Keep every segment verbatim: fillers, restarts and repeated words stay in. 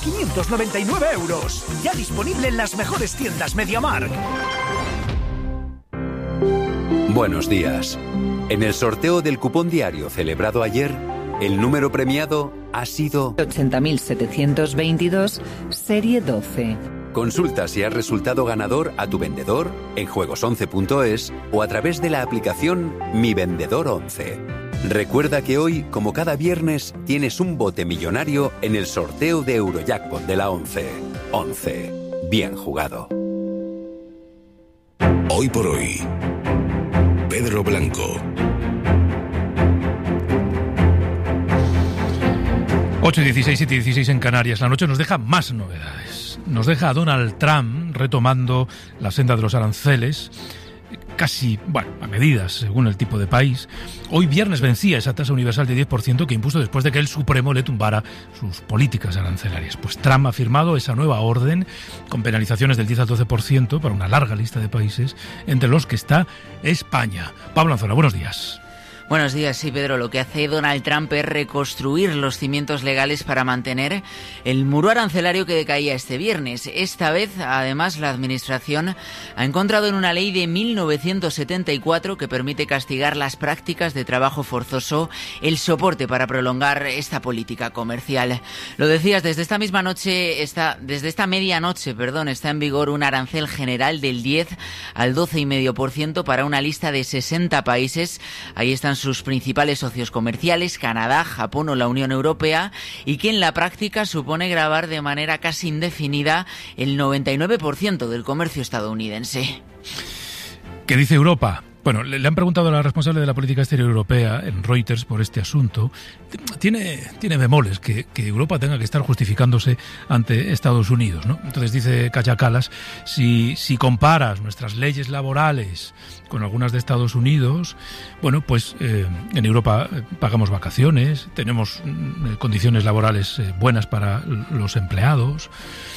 quinientos noventa y nueve euros. Ya disponible en las mejores tiendas MediaMarkt. Buenos días. En el sorteo del cupón diario celebrado ayer, el número premiado ha sido ochenta mil setecientos veintidós, serie doce. Consulta si has resultado ganador a tu vendedor en juegos once punto es o a través de la aplicación Mi Vendedor once. Recuerda que hoy, como cada viernes, tienes un bote millonario en el sorteo de Eurojackpot de la once. once. Bien jugado. Hoy por hoy, Pedro Blanco. ocho y dieciséis, siete y dieciséis en Canarias. La noche nos deja más novedades. Nos deja a Donald Trump retomando la senda de los aranceles, casi, bueno, a medidas según el tipo de país. Hoy viernes vencía esa tasa universal de diez por ciento que impuso después de que el Supremo le tumbara sus políticas arancelarias. Pues Trump ha firmado esa nueva orden con penalizaciones del diez al doce por ciento para una larga lista de países, entre los que está España. Pablo Anzola, buenos días. Buenos días, sí, Pedro. Lo que hace Donald Trump es reconstruir los cimientos legales para mantener el muro arancelario que decaía este viernes. Esta vez, además, la Administración ha encontrado en una ley de mil novecientos setenta y cuatro que permite castigar las prácticas de trabajo forzoso el soporte para prolongar esta política comercial. Lo decías, desde esta misma noche, está, desde esta medianoche, perdón, está en vigor un arancel general del diez al doce coma cinco por ciento para una lista de sesenta países. Ahí están sus principales socios comerciales, Canadá, Japón o la Unión Europea, y que en la práctica supone gravar de manera casi indefinida el noventa y nueve por ciento del comercio estadounidense. ¿Qué dice Europa? Bueno, le han preguntado a la responsable de la política exterior europea en Reuters por este asunto. Tiene, tiene bemoles que, que Europa tenga que estar justificándose ante Estados Unidos, ¿no? Entonces dice Kaja Kallas, si, si comparas nuestras leyes laborales con algunas de Estados Unidos, bueno, pues eh, en Europa pagamos vacaciones, tenemos eh, condiciones laborales eh, buenas para los empleados,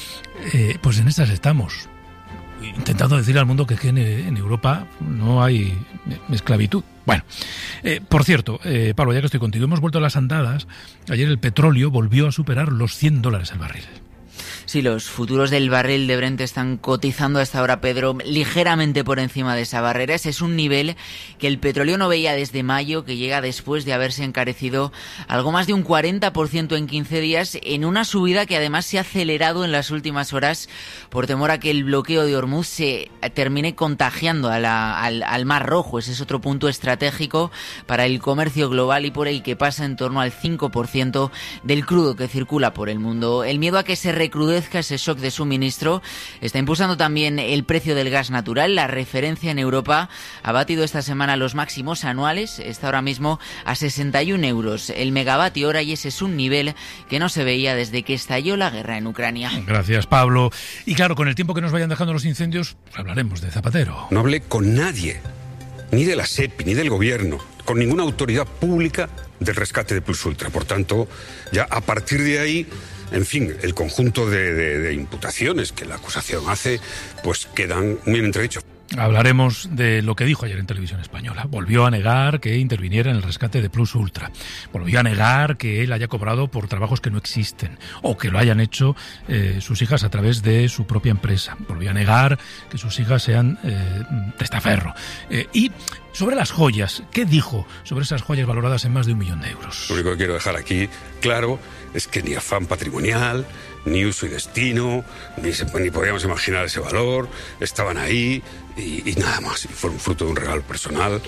eh, pues en estas estamos. Intentando decirle al mundo que, que en, en Europa no hay esclavitud. Bueno, eh, por cierto, eh, Pablo, ya que estoy contigo, hemos vuelto a las andadas. Ayer el petróleo volvió a superar los cien dólares el barril. Sí, los futuros del barril de Brent están cotizando hasta ahora, Pedro, ligeramente por encima de esa barrera. Ese es un nivel que el petróleo no veía desde mayo, que llega después de haberse encarecido algo más de un cuarenta por ciento en quince días, en una subida que además se ha acelerado en las últimas horas por temor a que el bloqueo de Hormuz se termine contagiando a la, al, al Mar Rojo. Ese es otro punto estratégico para el comercio global y por el que pasa en torno al cinco por ciento del crudo que circula por el mundo. El miedo a que se recrudezca ese shock de suministro está impulsando también el precio del gas natural. La referencia en Europa ha batido esta semana los máximos anuales, está ahora mismo a sesenta y un euros el megavatio hora, y ese es un nivel que no se veía desde que estalló la guerra en Ucrania. Gracias, Pablo. Y claro, con el tiempo que nos vayan dejando los incendios, pues hablaremos de Zapatero. No hablé con nadie, ni de la SEPI, ni del gobierno, con ninguna autoridad pública del rescate de Plus Ultra. Por tanto, ya a partir de ahí, en fin, el conjunto de, de, de imputaciones que la acusación hace, pues quedan muy en entredicho. Hablaremos de lo que dijo ayer en Televisión Española. Volvió a negar que interviniera en el rescate de Plus Ultra. Volvió a negar que él haya cobrado por trabajos que no existen o que lo hayan hecho eh, sus hijas a través de su propia empresa. Volvió a negar que sus hijas sean eh, testaferro. Eh, y sobre las joyas, ¿qué dijo sobre esas joyas valoradas en más de un millón de euros? Lo único que quiero dejar aquí claro es que ni afán patrimonial, ni uso y destino, ni, se, ni podíamos imaginar ese valor, estaban ahí y, y nada más. Y fueron fruto de un regalo personal,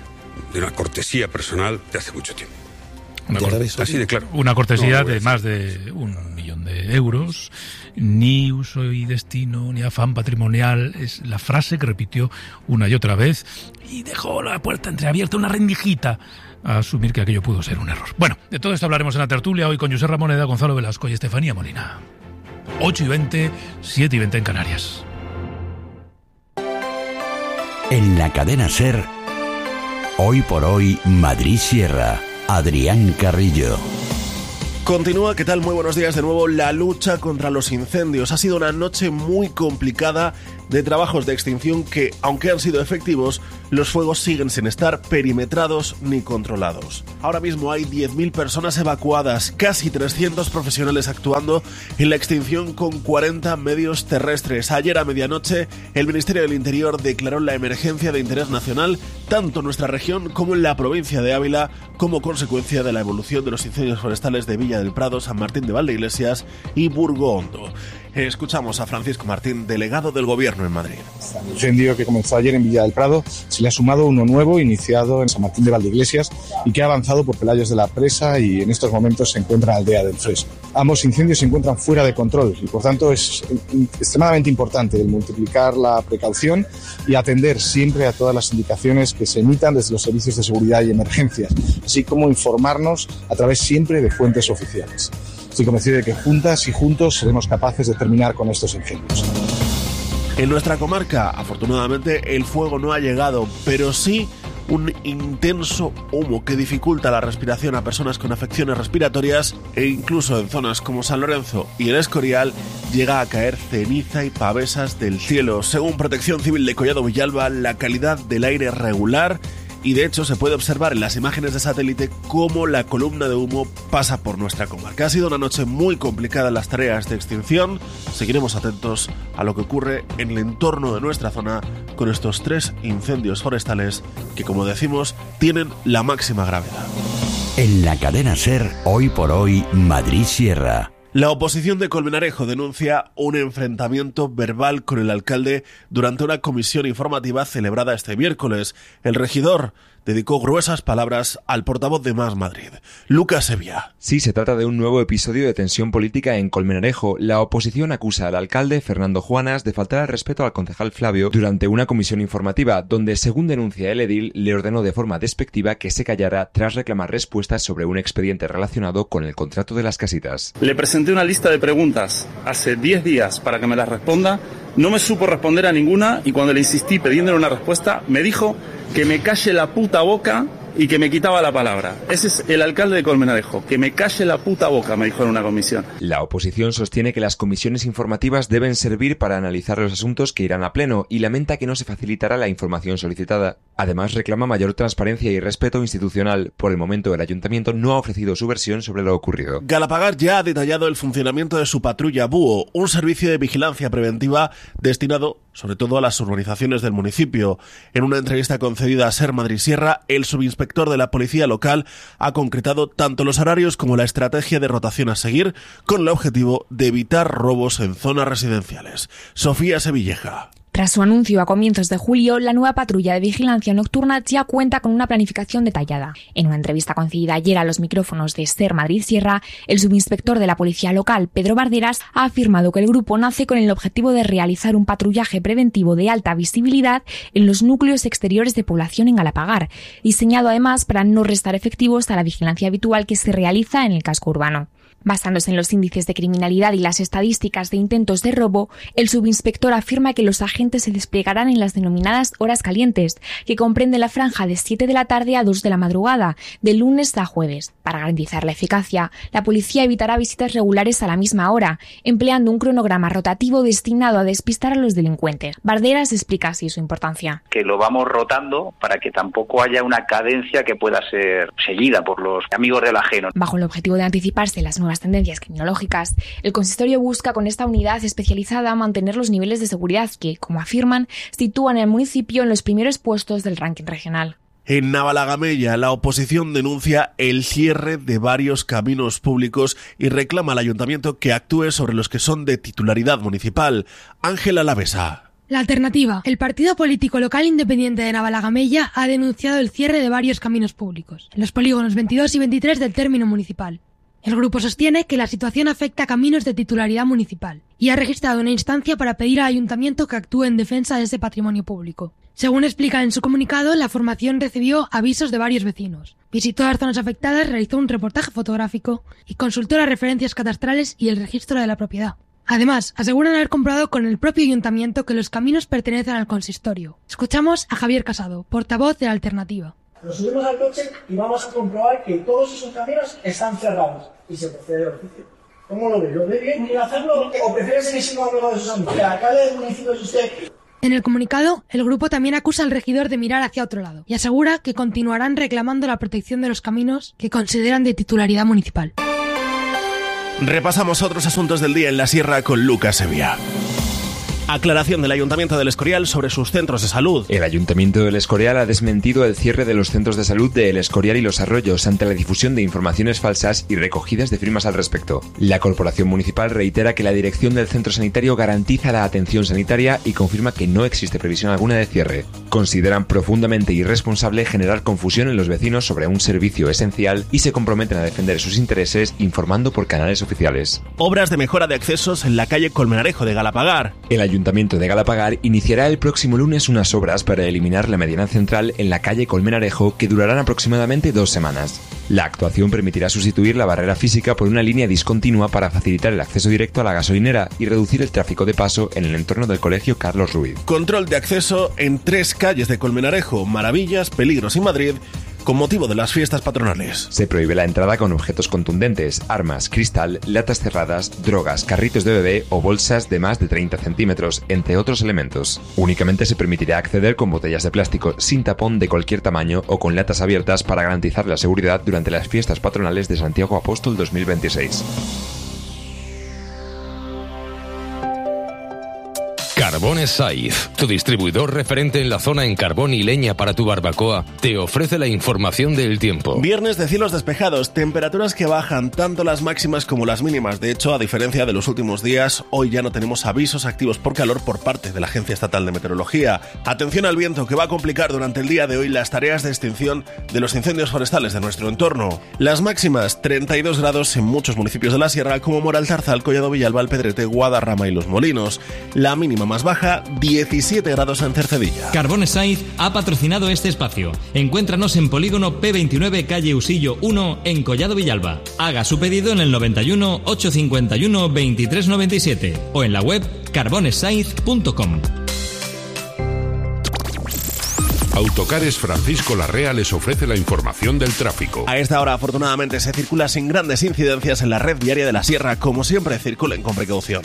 de una cortesía personal de hace mucho tiempo. Una, cor- así de claro. Una cortesía no, de más de un millón de euros, ni uso y destino, ni afán patrimonial, es la frase que repitió una y otra vez y dejó la puerta entreabierta, una rendijita a asumir que aquello pudo ser un error. Bueno, de todo esto hablaremos en la tertulia hoy con José Ramoneda, Gonzalo Velasco y Estefanía Molina. ocho y veinte, siete y veinte en Canarias. En la cadena SER, Hoy por Hoy Madrid Sierra, Adrián Carrillo. Continúa, ¿qué tal? Muy buenos días de nuevo. La lucha contra los incendios ha sido una noche muy complicada de trabajos de extinción que, aunque han sido efectivos, los fuegos siguen sin estar perimetrados ni controlados. Ahora mismo hay diez mil personas evacuadas, casi trescientos profesionales actuando en la extinción con cuarenta medios terrestres. Ayer a medianoche, el Ministerio del Interior declaró la emergencia de interés nacional, tanto en nuestra región como en la provincia de Ávila, como consecuencia de la evolución de los incendios forestales de Villa del Prado, San Martín de Valdeiglesias y Burgo Hondo. Escuchamos a Francisco Martín, delegado del Gobierno en Madrid. Al incendio que comenzó ayer en Villa del Prado se le ha sumado uno nuevo iniciado en San Martín de Valdeiglesias y que ha avanzado por Pelayos de la Presa y en estos momentos se encuentra en Aldea del Fresno. Ambos incendios se encuentran fuera de control y por tanto es extremadamente importante el multiplicar la precaución y atender siempre a todas las indicaciones que se emitan desde los servicios de seguridad y emergencias, así como informarnos a través siempre de fuentes oficiales. Estoy convencido de que juntas y juntos seremos capaces de terminar con estos incendios. En nuestra comarca, afortunadamente, el fuego no ha llegado, pero sí un intenso humo que dificulta la respiración a personas con afecciones respiratorias e incluso en zonas como San Lorenzo y el Escorial llega a caer ceniza y pavesas del cielo. Según Protección Civil de Collado Villalba, la calidad del aire es regular y de hecho se puede observar en las imágenes de satélite cómo la columna de humo pasa por nuestra comarca. Ha sido una noche muy complicada en las tareas de extinción. Seguiremos atentos a lo que ocurre en el entorno de nuestra zona con estos tres incendios forestales que, como decimos, tienen la máxima gravedad. En la cadena SER, hoy por hoy, Madrid Sierra. La oposición de Colmenarejo denuncia un enfrentamiento verbal con el alcalde durante una comisión informativa celebrada este miércoles. El regidor dedicó gruesas palabras al portavoz de Más Madrid, Lucas Sevilla. Sí, se trata de un nuevo episodio de tensión política en Colmenarejo. La oposición acusa al alcalde, Fernando Juanas, de faltar al respeto al concejal Flavio durante una comisión informativa, donde, según denuncia el edil, le ordenó de forma despectiva que se callara tras reclamar respuestas sobre un expediente relacionado con el contrato de las casitas. Le presenté una lista de preguntas hace diez días para que me las responda. No me supo responder a ninguna y cuando le insistí pidiéndole una respuesta, me dijo que me calle la puta boca y que me quitaba la palabra. Ese es el alcalde de Colmenarejo, que me calle la puta boca, me dijo en una comisión. La oposición sostiene que las comisiones informativas deben servir para analizar los asuntos que irán a pleno y lamenta que no se facilitará la información solicitada. Además, reclama mayor transparencia y respeto institucional. Por el momento, el ayuntamiento no ha ofrecido su versión sobre lo ocurrido. Galapagar ya ha detallado el funcionamiento de su patrulla Búho, un servicio de vigilancia preventiva destinado sobre todo a las urbanizaciones del municipio. En una entrevista concedida a SER Madrid Sierra, el subinspector de la policía local ha concretado tanto los horarios como la estrategia de rotación a seguir con el objetivo de evitar robos en zonas residenciales. Sofía Sevilleja. Tras su anuncio a comienzos de julio, la nueva patrulla de vigilancia nocturna ya cuenta con una planificación detallada. En una entrevista concedida ayer a los micrófonos de SER Madrid Sierra, el subinspector de la policía local, Pedro Barderas, ha afirmado que el grupo nace con el objetivo de realizar un patrullaje preventivo de alta visibilidad en los núcleos exteriores de población en Galapagar, diseñado además para no restar efectivos a la vigilancia habitual que se realiza en el casco urbano. Basándose en los índices de criminalidad y las estadísticas de intentos de robo, el subinspector afirma que los agentes se desplegarán en las denominadas horas calientes, que comprende la franja de siete de la tarde a dos de la madrugada, de lunes a jueves. Para garantizar la eficacia, la policía evitará visitas regulares a la misma hora, empleando un cronograma rotativo destinado a despistar a los delincuentes. Barderas explica así su importancia. Que lo vamos rotando para que tampoco haya una cadencia que pueda ser seguida por los amigos del ajeno. Bajo el objetivo de anticiparse las nuevas tendencias criminológicas, el consistorio busca con esta unidad especializada mantener los niveles de seguridad que, como afirman, sitúan al municipio en los primeros puestos del ranking regional. En Navalagamella, la oposición denuncia el cierre de varios caminos públicos y reclama al ayuntamiento que actúe sobre los que son de titularidad municipal. Ángela Lavesa. La Alternativa, el partido político local independiente de Navalagamella, ha denunciado el cierre de varios caminos públicos, en los polígonos veintidós y veintitrés del término municipal. El grupo sostiene que la situación afecta a caminos de titularidad municipal y ha registrado una instancia para pedir al ayuntamiento que actúe en defensa de ese patrimonio público. Según explica en su comunicado, la formación recibió avisos de varios vecinos, visitó las zonas afectadas, realizó un reportaje fotográfico y consultó las referencias cadastrales y el registro de la propiedad. Además, aseguran haber comprobado con el propio ayuntamiento que los caminos pertenecen al consistorio. Escuchamos a Javier Casado, portavoz de la Alternativa. Nos subimos al coche y vamos a comprobar que todos esos caminos están cerrados. y se procede al juicio. ¿Cómo lo ves? ¿Lo ve bien el hacerlo o prefiere seguir siendo amigo de sus amigos? El alcalde del municipio es usted. En el comunicado, el grupo también acusa al regidor de mirar hacia otro lado y asegura que continuarán reclamando la protección de los caminos que consideran de titularidad municipal. Repasamos otros asuntos del día en la Sierra con Lucas Sevilla. Aclaración del Ayuntamiento del Escorial sobre sus centros de salud. El Ayuntamiento del Escorial ha desmentido el cierre de los centros de salud de El Escorial y Los Arroyos ante la difusión de informaciones falsas y recogidas de firmas al respecto. La Corporación Municipal reitera que la dirección del centro sanitario garantiza la atención sanitaria y confirma que no existe previsión alguna de cierre. Consideran profundamente irresponsable generar confusión en los vecinos sobre un servicio esencial y se comprometen a defender sus intereses informando por canales oficiales. Obras de mejora de accesos en la calle Colmenarejo de Galapagar. El Ayuntamiento de Galapagar iniciará el próximo lunes unas obras para eliminar la mediana central en la calle Colmenarejo que durarán aproximadamente dos semanas. La actuación permitirá sustituir la barrera física por una línea discontinua para facilitar el acceso directo a la gasolinera y reducir el tráfico de paso en el entorno del Colegio Carlos Ruiz. Control de acceso en tres calles de Colmenarejo, Maravillas, Peligros y Madrid, con motivo de las fiestas patronales. Se prohíbe la entrada con objetos contundentes, armas, cristal, latas cerradas, drogas, carritos de bebé o bolsas de más de treinta centímetros, entre otros elementos. Únicamente se permitirá acceder con botellas de plástico sin tapón de cualquier tamaño o con latas abiertas para garantizar la seguridad durante las fiestas patronales de Santiago Apóstol dos mil veintiséis. Carbones Saiz, tu distribuidor referente en la zona en carbón y leña para tu barbacoa, te ofrece la información del tiempo. Viernes de cielos despejados, temperaturas que bajan tanto las máximas como las mínimas. De hecho, a diferencia de los últimos días, hoy ya no tenemos avisos activos por calor por parte de la Agencia Estatal de Meteorología. Atención al viento, que va a complicar durante el día de hoy las tareas de extinción de los incendios forestales de nuestro entorno. Las máximas, treinta y dos grados en muchos municipios de la Sierra, como Moralzarzal, Collado Villalba, Alpedrete, Guadarrama y Los Molinos. La mínima más baja, diecisiete grados en Cercedilla. Carbones Saiz ha patrocinado este espacio. Encuéntranos en Polígono P veintinueve, calle Usillo uno, en Collado Villalba. Haga su pedido en el noventa y uno, ochocientos cincuenta y uno, veintitrés noventa y siete o en la web carbones saiz punto com. Autocares Francisco Larrea les ofrece la información del tráfico. A esta hora, afortunadamente, se circula sin grandes incidencias en la red viaria de la Sierra. Como siempre, circulen con precaución.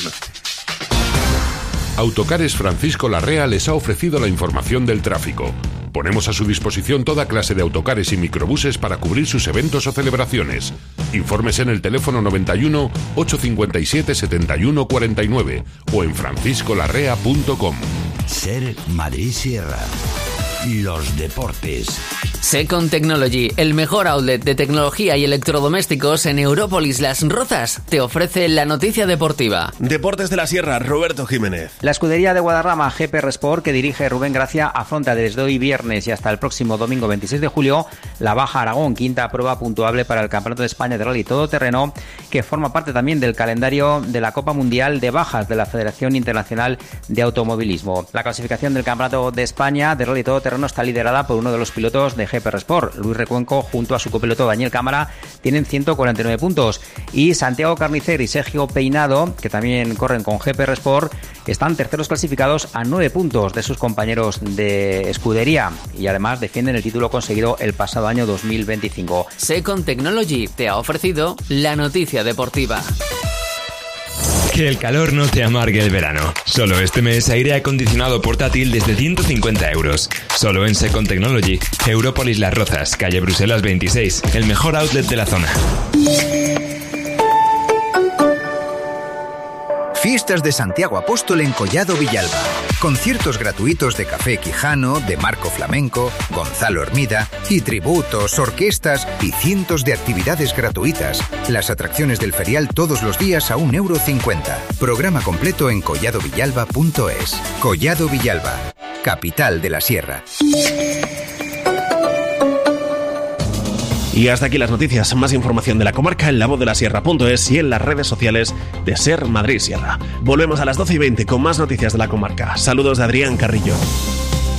Autocares Francisco Larrea les ha ofrecido la información del tráfico. Ponemos a su disposición toda clase de autocares y microbuses para cubrir sus eventos o celebraciones. Informes en el teléfono noventa y uno, ochocientos cincuenta y siete, setenta y uno cuarenta y nueve o en francisco larrea punto com. Ser Madrid Sierra. Los deportes. Second Technology, el mejor outlet de tecnología y electrodomésticos en Európolis Las Rozas, te ofrece la noticia deportiva. Deportes de la Sierra, Roberto Jiménez. La escudería de Guadarrama G P R Sport, que dirige Rubén Gracia, afronta desde hoy viernes y hasta el próximo domingo veintiséis de julio la Baja Aragón, quinta prueba puntuable para el Campeonato de España de Rally Todoterreno, que forma parte también del calendario de la Copa Mundial de Bajas de la Federación Internacional de Automovilismo. La clasificación del Campeonato de España de Rally Todoterreno está liderada por uno de los pilotos de G P R Sport. Luis Recuenco, junto a su copiloto Daniel Cámara, tienen ciento cuarenta y nueve puntos, y Santiago Carnicer y Sergio Peinado, que también corren con G P R Sport, están terceros clasificados a nueve puntos de sus compañeros de escudería, y además defienden el título conseguido el pasado año dos mil veinticinco. Second Technology te ha ofrecido la noticia deportiva. Que el calor no te amargue el verano. Solo este mes, aire acondicionado portátil desde ciento cincuenta euros. Solo en Second Technology. Európolis Las Rozas, calle Bruselas veintiséis, el mejor outlet de la zona. Fiestas de Santiago Apóstol en Collado Villalba. Conciertos gratuitos de Café Quijano, de Marco Flamenco, Gonzalo Hermida y tributos, orquestas y cientos de actividades gratuitas. Las atracciones del ferial todos los días a un euro cincuenta. Programa completo en collado villalba punto es. Collado Villalba, capital de la Sierra. Y hasta aquí las noticias. Más información de la comarca en la voz de la sierra punto es y en las redes sociales de Ser Madrid Sierra. Volvemos a las doce y veinte con más noticias de la comarca. Saludos de Adrián Carrillo.